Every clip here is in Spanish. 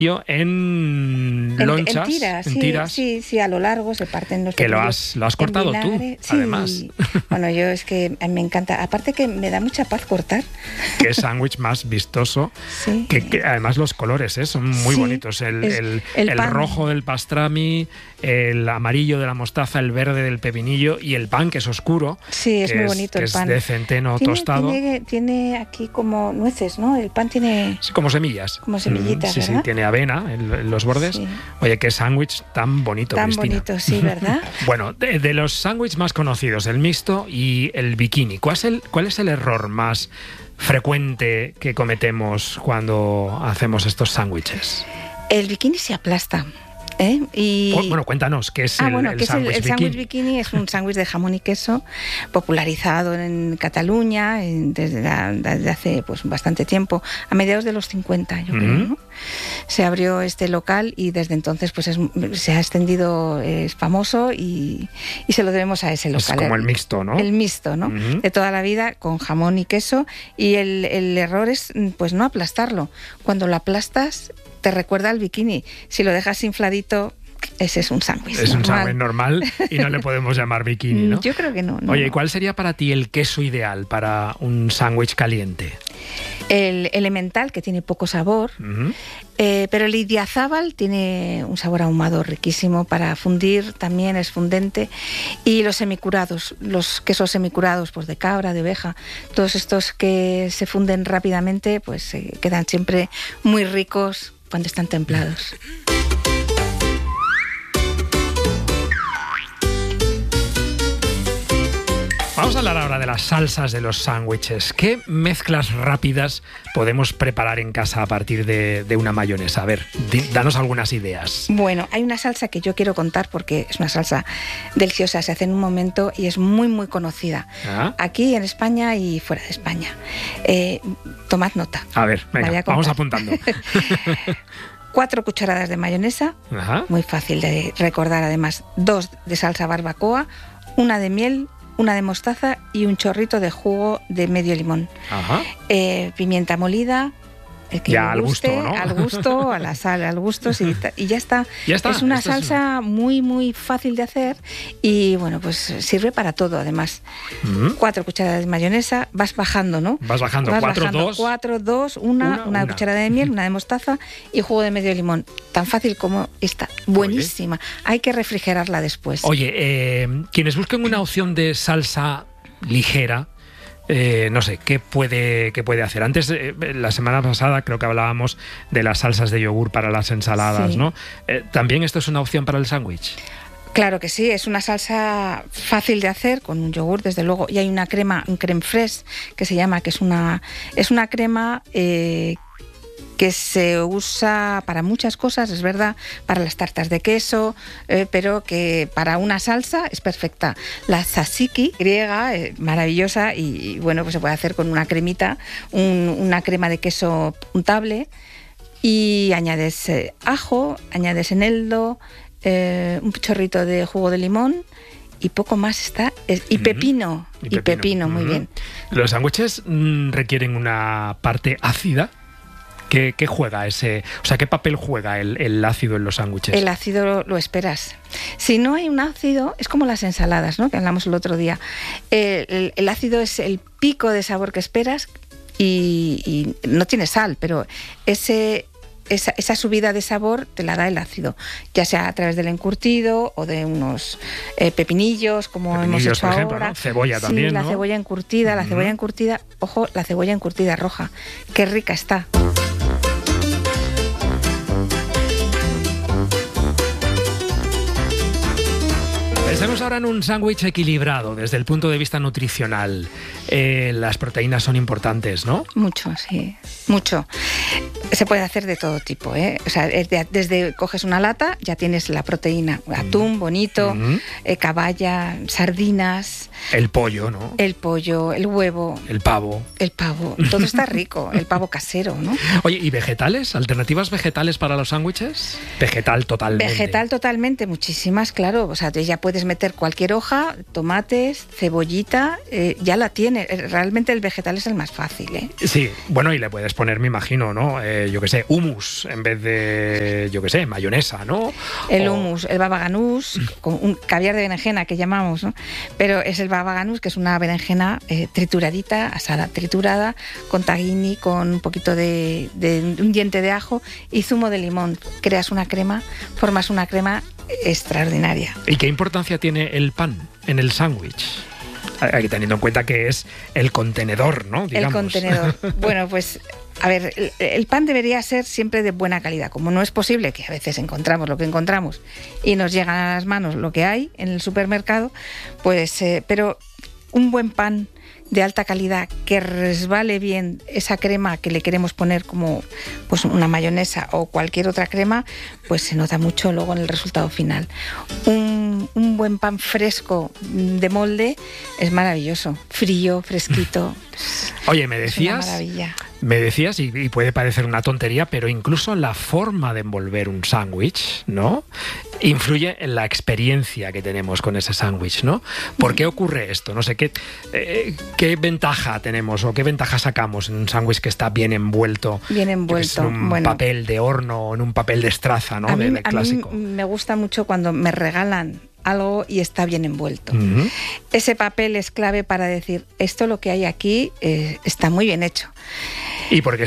en lonchas, en tiras. Sí, a lo largo se parten los pepinillos. Que lo has cortado tú, además. Bueno, yo es que me encanta. Aparte que me da mucha paz cortar. Qué sándwich más vistoso. Sí. Que además los colores son muy bonitos. El rojo del pastrami, el amarillo de la mostaza, el verde del pepinillo y el pan, que es oscuro. Sí, es muy bonito el pan. Que es de centeno tostado. Tiene aquí como nueces, ¿no? El pan tiene... Sí, como semillas. Como semillitas, ¿verdad? Sí, tiene avena en los bordes. Sí. Oye, qué sándwich tan bonito, tan Cristina. Bonito, sí, ¿verdad? Bueno, de los sándwiches más conocidos, el mixto y el bikini, ¿cuál es el error más frecuente que cometemos cuando hacemos estos sándwiches? El bikini se aplasta. Bueno, cuéntanos, ¿qué es el sándwich bikini? El sándwich bikini es un sándwich de jamón y queso popularizado en Cataluña desde hace bastante tiempo, a mediados de los 50, yo creo, ¿no? Se abrió este local y desde entonces se ha extendido, es famoso y se lo debemos a ese local. Es como el mixto, ¿no? El mixto, ¿no? De toda la vida, con jamón y queso, y el error es no aplastarlo. Cuando lo aplastas te recuerda al bikini. Si lo dejas infladito, ese es un sándwich normal. Es un sándwich normal y no le podemos llamar bikini, ¿no? Yo creo que no. Oye, ¿cuál sería para ti el queso ideal para un sándwich caliente? El Emmental, que tiene poco sabor, pero el Idiazábal tiene un sabor ahumado riquísimo para fundir, también es fundente. Y los semicurados, los quesos semicurados, de cabra, de oveja, todos estos que se funden rápidamente, quedan siempre muy ricos cuando están templados. Vamos a hablar ahora de las salsas de los sándwiches. ¿Qué mezclas rápidas podemos preparar en casa a partir de una mayonesa? A ver, danos algunas ideas. Bueno, hay una salsa que yo quiero contar porque es una salsa deliciosa, se hace en un momento y es muy, muy conocida. Aquí en España y fuera de España. Tomad nota. A ver, venga, vamos apuntando. 4 cucharadas de mayonesa, muy fácil de recordar además, 2 de salsa barbacoa, 1 de miel, 1 de mostaza y un chorrito de jugo de medio limón. Pimienta molida, el que ya le guste, al gusto, a la sal, al gusto, sí, y ya está. Es una salsa muy, muy fácil de hacer y sirve para todo, además. 4 cucharadas de mayonesa, vas bajando, ¿no? Vas bajando, 4, 2, una cucharada de miel, 1 de mostaza y jugo de medio limón. Tan fácil como está, buenísima. Oye. Hay que refrigerarla después. Oye, quienes busquen una opción de salsa ligera, no sé, ¿qué puede hacer? Antes, la semana pasada, creo que hablábamos de las salsas de yogur para las ensaladas, sí. ¿No? ¿También esto es una opción para el sándwich? Claro que sí, es una salsa fácil de hacer, con un yogur, desde luego. Y hay una crema, un crème fraîche, que se llama, que es una crema que se usa para muchas cosas, es verdad, para las tartas de queso, pero que para una salsa es perfecta. La tzatziki griega, maravillosa, y se puede hacer con una cremita, una crema de queso untable, y añades ajo, añades eneldo, un chorrito de jugo de limón, y poco más está, y pepino, muy bien. ¿Los sándwiches requieren una parte ácida? ¿Qué juega ese? O sea, ¿qué papel juega el ácido en los sándwiches? El ácido lo esperas. Si no hay un ácido, es como las ensaladas, ¿no? Que hablamos el otro día. El ácido es el pico de sabor que esperas y no tiene sal, pero esa subida de sabor te la da el ácido, ya sea a través del encurtido o de unos pepinillos, como hemos hecho por ejemplo, ahora. ¿no? Cebolla también, sí, la ¿no? cebolla encurtida, ojo, la cebolla encurtida roja, qué rica está. Pensemos ahora en un sándwich equilibrado desde el punto de vista nutricional. Las proteínas son importantes, ¿no? Mucho, sí, mucho. Se puede hacer de todo tipo, ¿eh? O sea, desde coges una lata, ya tienes la proteína. Atún, bonito, caballa, sardinas. El pollo, ¿no? El pollo, el huevo. El pavo. Todo está rico. El pavo casero, ¿no? Oye, ¿y vegetales? ¿Alternativas vegetales para los sándwiches? Vegetal totalmente, muchísimas, claro. O sea, ya puedes meter cualquier hoja, tomates, cebollita, ya la tienes. Realmente el vegetal es el más fácil, ¿eh? Sí, bueno, y le puedes poner, me imagino, ¿no? yo qué sé, hummus en vez de, yo qué sé, mayonesa, ¿no? El hummus, el baba ganús, con un caviar de berenjena que llamamos, ¿no? Pero es el baba ganús, que es una berenjena trituradita, asada, triturada, con tahini, con un poquito de un diente de ajo y zumo de limón. Creas una crema, formas una crema extraordinaria. ¿Y qué importancia tiene el pan en el sándwich? Hay que teniendo en cuenta que es el contenedor, ¿no? Digamos. El contenedor. Bueno, pues, a ver, el pan debería ser siempre de buena calidad. Como no es posible que a veces encontramos lo que encontramos y nos llegan a las manos lo que hay en el supermercado, pues, pero un buen pan de alta calidad que resbale bien esa crema que le queremos poner como pues una mayonesa o cualquier otra crema, pues se nota mucho luego en el resultado final. Un buen pan fresco de molde es maravilloso, frío, fresquito. Oye, me decías, y puede parecer una tontería, pero incluso la forma de envolver un sándwich, ¿no?, influye en la experiencia que tenemos con ese sándwich, ¿no? ¿Por qué ocurre esto? No sé, ¿qué ventaja tenemos o qué ventaja sacamos en un sándwich que está bien envuelto? Bien envuelto. En un papel de horno o en un papel de estraza, ¿no? Del clásico. A mí me gusta mucho cuando me regalan algo y está bien envuelto. Uh-huh. Ese papel es clave para decir, esto lo que hay aquí está muy bien hecho. ¿Y porque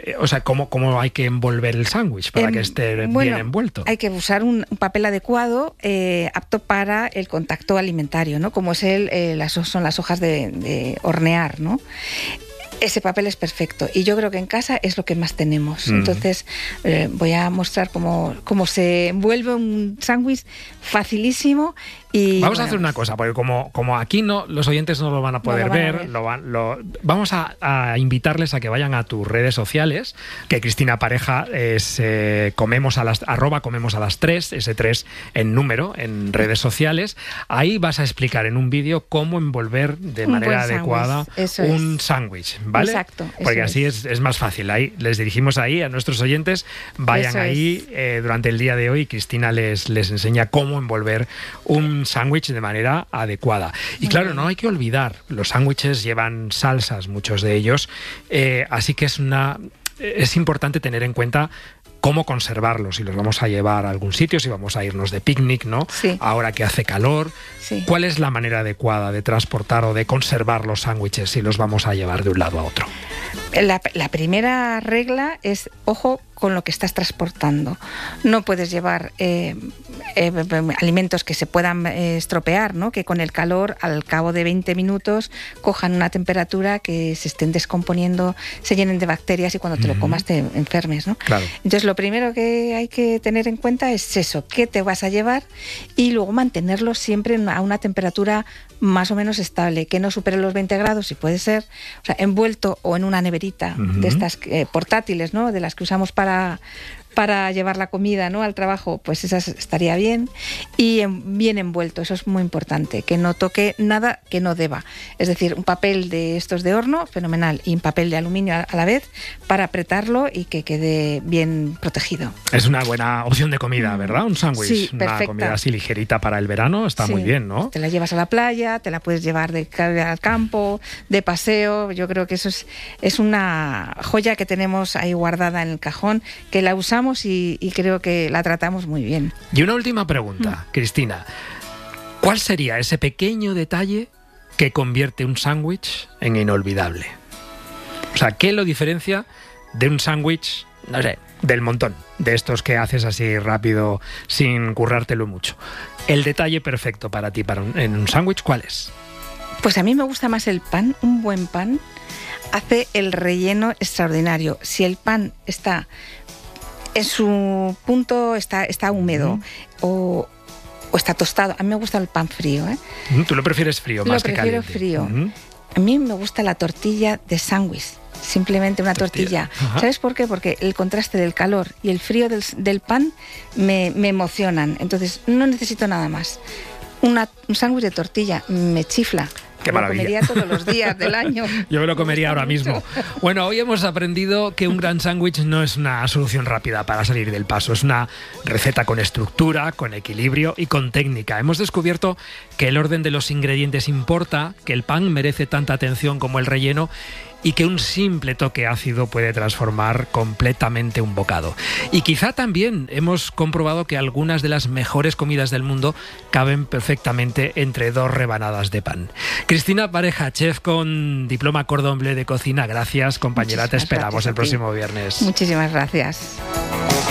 cómo hay que envolver el sándwich para que esté bien envuelto? Hay que usar un papel adecuado, apto para el contacto alimentario, ¿no? Como es son las hojas de hornear, ¿no? Ese papel es perfecto y yo creo que en casa es lo que más tenemos. Entonces voy a mostrar cómo se envuelve un sándwich facilísimo. Y vamos a hacer una cosa, porque como aquí los oyentes no lo van a poder ver. Vamos a invitarles a que vayan a tus redes sociales, que Cristina Pareja es comemos a las 3, ese 3 en número, en redes sociales. Ahí vas a explicar en un vídeo cómo envolver de manera adecuada un sándwich, ¿vale? Exacto. Porque así es más fácil. Ahí les dirigimos ahí a nuestros oyentes, vayan ahí durante el día de hoy. Cristina les enseña cómo envolver un sándwich de manera adecuada. Y claro, no hay que olvidar, los sándwiches llevan salsas, muchos de ellos, así que es importante tener en cuenta cómo conservarlos, si los vamos a llevar a algún sitio, si vamos a irnos de picnic, ¿no? Sí. Ahora que hace calor, sí. ¿Cuál es la manera adecuada de transportar o de conservar los sándwiches si los vamos a llevar de un lado a otro? La primera regla es, ojo con lo que estás transportando. No puedes llevar alimentos que se puedan estropear, ¿no? Que con el calor, al cabo de 20 minutos, cojan una temperatura que se estén descomponiendo, se llenen de bacterias y cuando te lo comas te enfermes, ¿no? Claro. Entonces, lo primero que hay que tener en cuenta es eso, qué te vas a llevar y luego mantenerlo siempre a una temperatura más o menos estable, que no supere los 20 grados, si puede ser, o sea, envuelto o en una neverita de estas portátiles, ¿no? De las que usamos para llevar la comida, ¿no?, al trabajo, pues esas estaría bien. Y bien envuelto, eso es muy importante, que no toque nada que no deba. Es decir, un papel de estos de horno, fenomenal, y un papel de aluminio a la vez para apretarlo y que quede bien protegido. Es una buena opción de comida, ¿verdad? Un sándwich, sí, una comida así ligerita para el verano, está muy bien, ¿no? Te la llevas a la playa, te la puedes llevar al campo, de paseo. Yo creo que eso es una joya que tenemos ahí guardada en el cajón, que la usamos y creo que la tratamos muy bien. Y una última pregunta, Cristina. ¿Cuál sería ese pequeño detalle que convierte un sándwich en inolvidable? O sea, ¿qué lo diferencia de un sándwich, no sé, del montón, de estos que haces así rápido sin currártelo mucho? El detalle perfecto para ti en un sándwich, ¿cuál es? Pues a mí me gusta más el pan. Un buen pan hace el relleno extraordinario. Si el pan está en su punto, está húmedo o está tostado. A mí me gusta el pan frío, ¿eh? ¿Tú lo prefieres frío más que caliente? Lo prefiero frío. A mí me gusta la tortilla de sándwich. Simplemente una tortilla. ¿Sabes por qué? Porque el contraste del calor y el frío del pan me emocionan. Entonces no necesito nada más. Un sándwich de tortilla me chifla. ¡Qué maravilla! Lo comería todos los días del año. Yo me lo comería ahora mismo. Bueno, hoy hemos aprendido que un gran sándwich no es una solución rápida para salir del paso. Es una receta con estructura, con equilibrio y con técnica. Hemos descubierto que el orden de los ingredientes importa, que el pan merece tanta atención como el relleno y que un simple toque ácido puede transformar completamente un bocado. Y quizá también hemos comprobado que algunas de las mejores comidas del mundo caben perfectamente entre 2 rebanadas de pan. Cristina Pareja, chef con diploma Cordon Bleu de cocina, gracias, compañera. Te esperamos el próximo viernes. Muchísimas gracias.